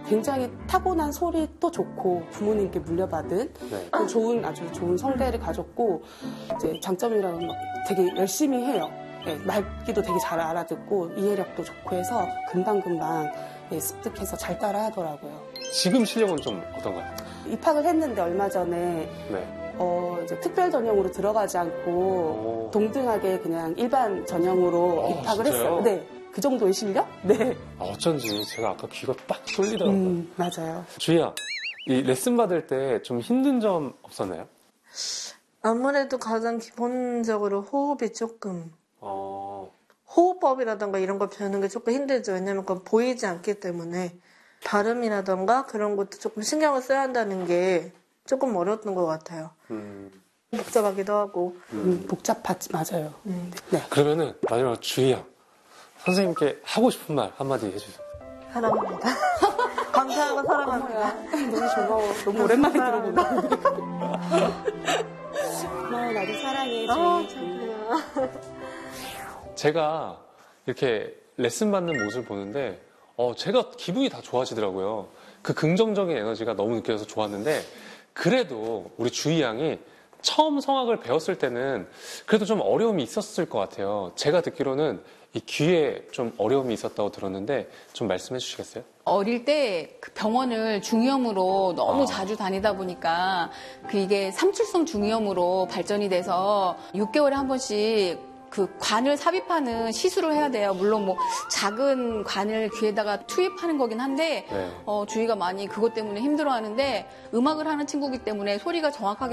굉장히 타고난 소리도 좋고 부모님께 물려받은 아주 좋은 성대를 가졌고 이제 장점이라면 되게 열심히 해요. 네, 말귀도 되게 잘 알아듣고 이해력도 좋고 해서 금방금방 습득해서 잘 따라 하더라고요. 지금 실력은 좀 어떤가요? 입학을 했는데 얼마 전에 이제 특별 전형으로 들어가지 않고 동등하게 그냥 일반 전형으로 입학을 진짜요? 했어요. 네. 그 정도의 실력? 네. 어쩐지 제가 아까 귀가 빡 쏠리더라고요. 맞아요. 주희야, 이 레슨 받을 때 좀 힘든 점 없었나요? 아무래도 가장 기본적으로 호흡이 조금 호흡법이라던가 이런 걸 배우는 게 조금 힘들죠. 왜냐면 그건 보이지 않기 때문에 발음이라던가 그런 것도 조금 신경을 써야 한다는 게 조금 어려웠던 것 같아요. 복잡하기도 하고. 복잡하지, 맞아요. 네. 그러면은 마지막으로 주희야, 선생님께 하고 싶은 말 한마디 해주세요. 사랑합니다. 감사하고 사랑합니다. 너무 고마워. 너무 오랜만에 들어본다. 고마워, 나도 사랑해. 제가 이렇게 레슨 받는 모습을 보는데 제가 기분이 다 좋아지더라고요. 그 긍정적인 에너지가 너무 느껴져서 좋았는데 그래도 우리 주희 양이 처음 성악을 배웠을 때는 그래도 좀 어려움이 있었을 것 같아요. 제가 듣기로는 이 귀에 좀 어려움이 있었다고 들었는데 좀 말씀해 주시겠어요? 어릴 때 그 병원을 중이염으로 너무 자주 다니다 보니까 이게 삼출성 중이염으로 발전이 돼서 6개월에 한 번씩 그 관을 삽입하는 시술을 해야 돼요. 물론 뭐 작은 관을 귀에다가 투입하는 거긴 한데 주희가 많이 그것 때문에 힘들어하는데 음악을 하는 친구이기 때문에 소리가 정확하게